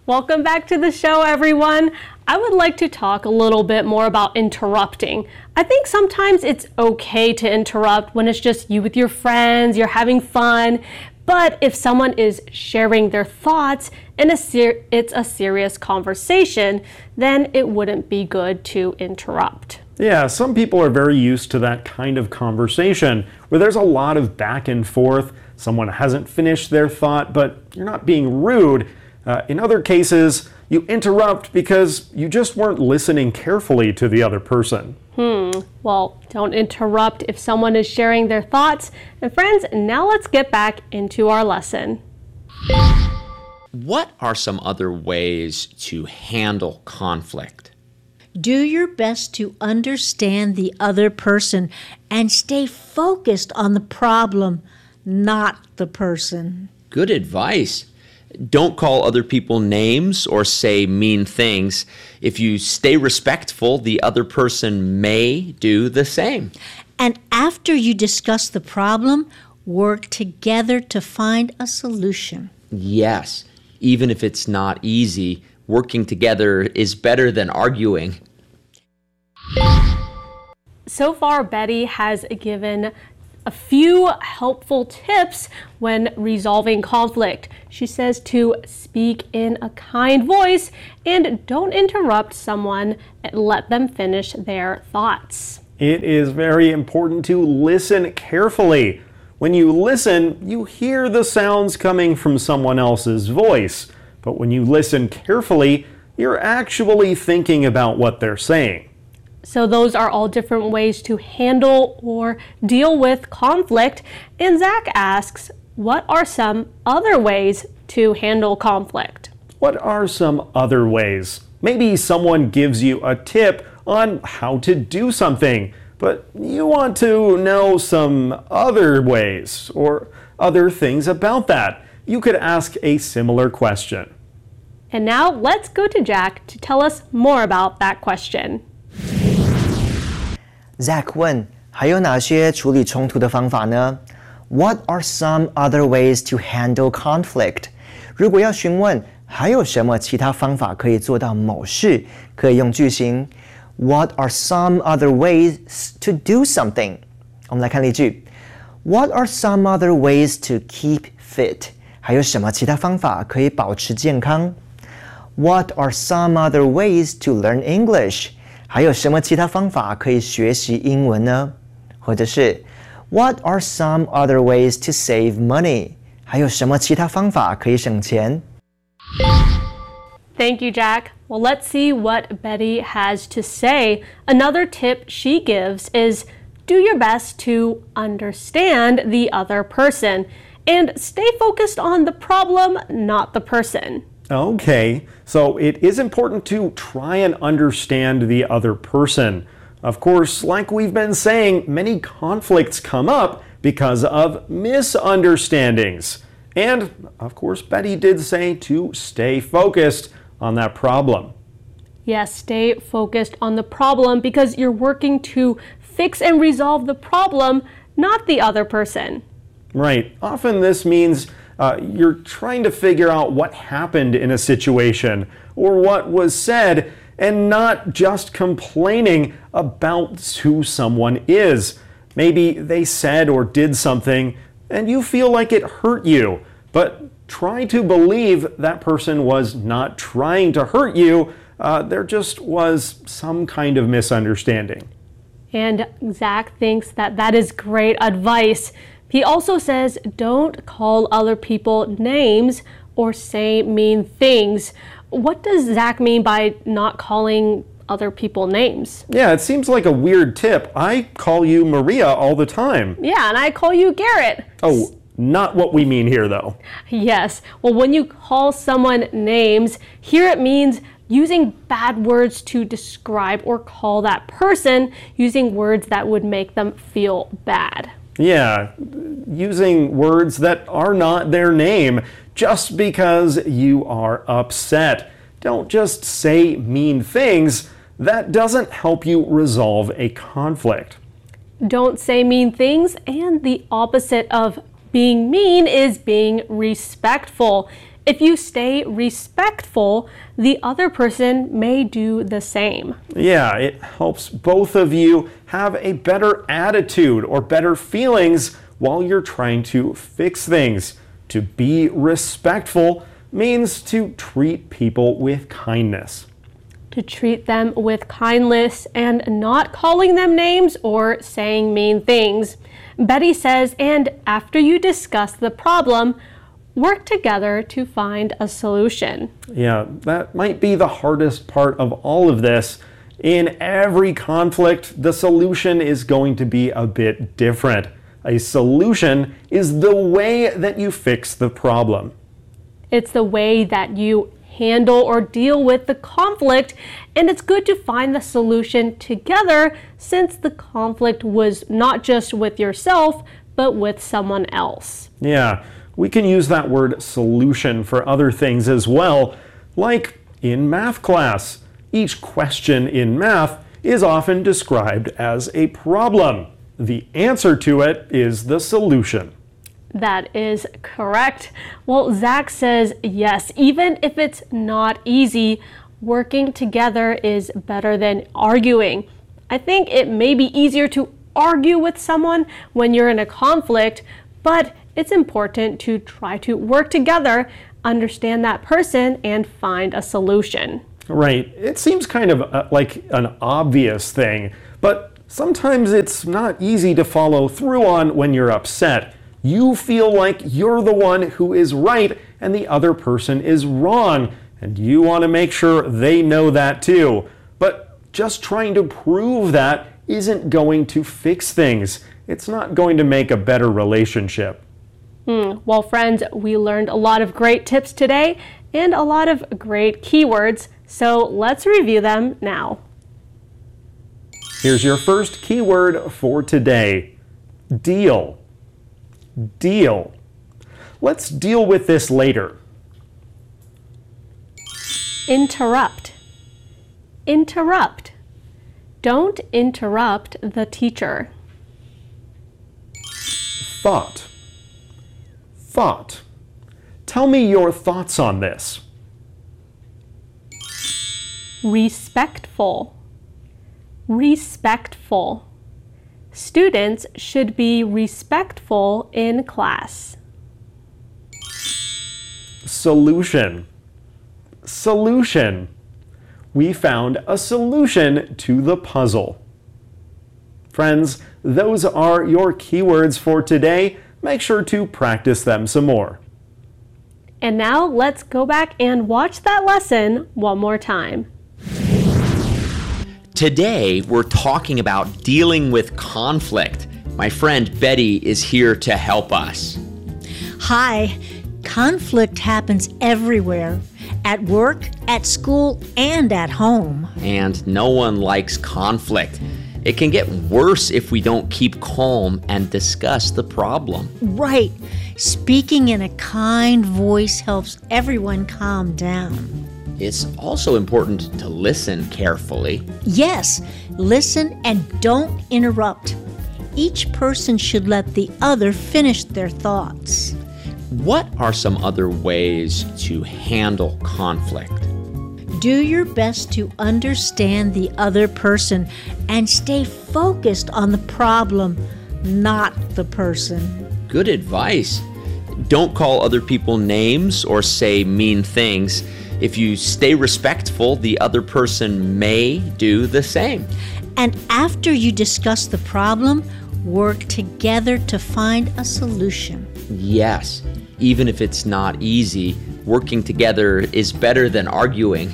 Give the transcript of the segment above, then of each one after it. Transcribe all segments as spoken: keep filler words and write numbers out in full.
Welcome back to the show, everyone. I would like to talk a little bit more about interrupting. I think sometimes it's okay to interrupt when it's just you with your friends, you're having fun. But if someone is sharing their thoughts and a ser- it's a serious conversation, then it wouldn't be good to interrupt. Yeah, some people are very used to that kind of conversation where there's a lot of back and forth. Someone hasn't finished their thought, but you're not being rude. Uh, in other cases, you interrupt because you just weren't listening carefully to the other person. Hmm, well, don't interrupt if someone is sharing their thoughts. And friends, now let's get back into our lesson. What are some other ways to handle conflict? Do your best to understand the other person and stay focused on the problem, not the person. Good advice. Don't call other people names or say mean things. If you stay respectful, the other person may do the same. And after you discuss the problem, work together to find a solution. Yes, even if it's not easy, working together is better than arguing. So far, Betty has given a few helpful tips when resolving conflict. She says to speak in a kind voice and don't interrupt someone and let them finish their thoughts. It is very important to listen carefully. When you listen, you hear the sounds coming from someone else's voice. But when you listen carefully, you're actually thinking about what they're saying. So those are all different ways to handle or deal with conflict. And Zach asks, what are some other ways to handle conflict? What are some other ways? Maybe someone gives you a tip on how to do something, but you want to know some other ways or other things about that. You could ask a similar question. And now let's go to Jack to tell us more about that question. Zach 问，还有哪些处理冲突的方法呢？ What are some other ways to handle conflict? 如果要询问还有什么其他方法可以做到某事，可以用句型 What are some other ways to do something? 我们来看例句 What are some other ways to keep fit? 还有什么其他方法可以保持健康？ What are some other ways to learn English? 还有什么其他方法可以学习英文呢？或者是 What are some other ways to save money? 还有什么其他方法可以省钱？ Thank you, Jack. Well, let's see what Betty has to say. Another tip she gives is do your best to understand the other person and stay focused on the problem, not the person. Okay, so it is important to try and understand the other person. Of course, like we've been saying, many conflicts come up because of misunderstandings. And, of course, Betty did say to stay focused on that problem. Yes, stay focused on the problem because you're working to fix and resolve the problem, not the other person. Right. Often this means uh, you're trying to figure out what happened in a situation or what was said and not just complaining about who someone is. Maybe they said or did something and you feel like it hurt you, but try to believe that person was not trying to hurt you. Uh, there just was some kind of misunderstanding. And Zach thinks that that is great advice. He also says don't call other people names or say mean things. What does Zach mean by not calling other people names? Yeah, it seems like a weird tip. I call you Maria all the time. Yeah, and I call you Garrett. Oh, not what we mean here, though. Yes. Well, when you call someone names, here it means using bad words to describe or call that person, using words that would make them feel bad. Yeah, using words that are not their name just because you are upset. Don't just say mean things. That doesn't help you resolve a conflict. Don't say mean things, and the opposite of being mean is being respectful. If you stay respectful, the other person may do the same. Yeah, it helps both of you have a better attitude or better feelings while you're trying to fix things. To be respectful means to treat people with kindness. To treat them with kindness and not calling them names or saying mean things. Betty says, and after you discuss the problem, work together to find a solution. Yeah, that might be the hardest part of all of this. In every conflict, the solution is going to be a bit different. A solution is the way that you fix the problem. It's the way that you handle or deal with the conflict, and it's good to find the solution together since the conflict was not just with yourself, but with someone else. Yeah, we can use that word solution for other things as well, like in math class. Each question in math is often described as a problem. The answer to it is the solution. That is correct. Well, Zach says yes, even if it's not easy, working together is better than arguing. I think it may be easier to argue with someone when you're in a conflict, but it's important to try to work together, understand that person, and find a solution. Right. It seems kind of uh, like an obvious thing, but sometimes it's not easy to follow through on when you're upset. You feel like you're the one who is right and the other person is wrong, and you want to make sure they know that too. But just trying to prove that isn't going to fix things. It's not going to make a better relationship. Hmm. Well, friends, we learned a lot of great tips today and a lot of great keywords, so let's review them now. Here's your first keyword for today. Deal. Deal. Let's deal with this later. Interrupt. Interrupt. Don't interrupt the teacher. Thought. Thought. Tell me your thoughts on this. Respectful. Respectful. Students should be respectful in class. Solution. Solution. We found a solution to the puzzle. Friends, those are your keywords for today. Make sure to practice them some more. And now let's go back and watch that lesson one more time. Today, we're talking about dealing with conflict. My friend Betty is here to help us. Hi. Conflict happens everywhere. At work, at school, and at home. And no one likes conflict. It can get worse if we don't keep calm and discuss the problem. Right. Speaking in a kind voice helps everyone calm down. It's also important to listen carefully. Yes, listen and don't interrupt. Each person should let the other finish their thoughts. What are some other ways to handle conflict? Do your best to understand the other person and stay focused on the problem, not the person. Good advice. Don't call other people names or say mean things. If you stay respectful, the other person may do the same. And after you discuss the problem, work together to find a solution. Yes, even if it's not easy, working together is better than arguing.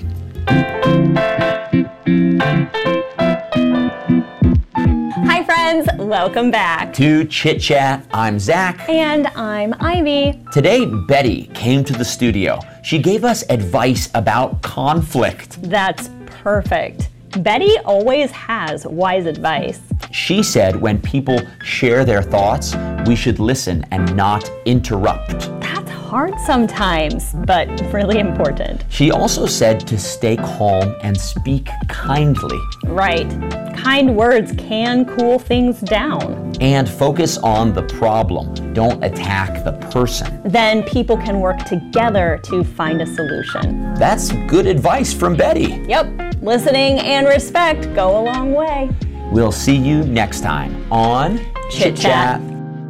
Hi friends, welcome back. To Chit Chat, I'm Zach. And I'm Ivy. Today, Betty came to the studio. She gave us advice about conflict. That's perfect. Betty always has wise advice. She said when people share their thoughts, we should listen and not interrupt. That's hard sometimes, but really important. She also said to stay calm and speak kindly. Right. Kind words can cool things down. And focus on the problem. Don't attack the person. Then people can work together to find a solution. That's good advice from Betty. Yep. Listening and respect go a long way. We'll see you next time on Chit Chat.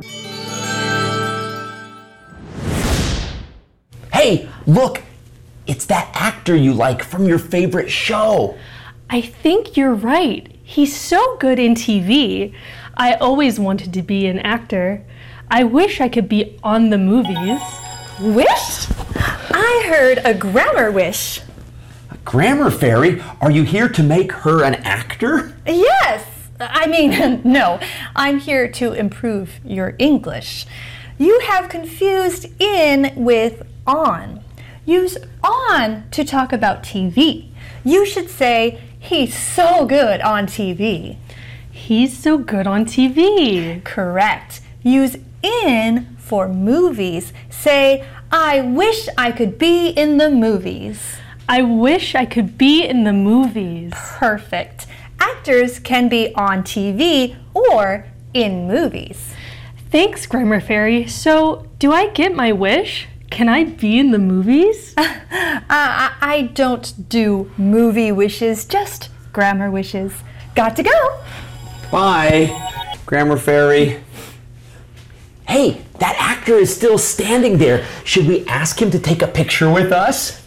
Hey, look! It's that actor you like from your favorite show. I think you're right. He's so good in T V. I always wanted to be an actor. I wish I could be on the movies. Wish? I heard a grammar wish. Grammar Fairy, are you here to make her an actor? Yes. I mean, no. I'm here to improve your English. You have confused in with on. Use on to talk about T V. You should say, he's so good on T V. He's so good on T V. Correct. Use in for movies. Say, I wish I could be in the movies. I wish I could be in the movies. Perfect. Actors can be on T V or in movies. Thanks, Grammar Fairy. So, do I get my wish? Can I be in the movies? uh, I, I don't do movie wishes, just grammar wishes. Got to go. Bye, Grammar Fairy. Hey, that actor is still standing there. Should we ask him to take a picture with us?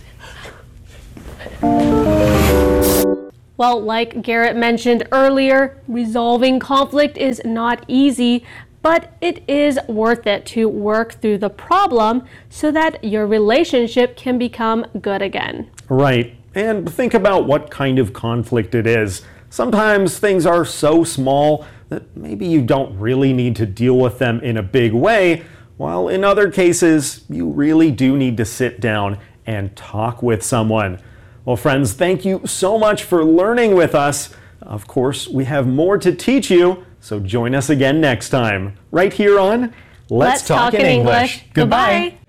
Well, like Garrett mentioned earlier, resolving conflict is not easy, but it is worth it to work through the problem so that your relationship can become good again. Right. And think about what kind of conflict it is. Sometimes things are so small that maybe you don't really need to deal with them in a big way, while in other cases, you really do need to sit down and talk with someone. Well, friends, thank you so much for learning with us. Of course, we have more to teach you, so join us again next time, right here on Let's, Let's Talk, Talk in English. Goodbye. Goodbye.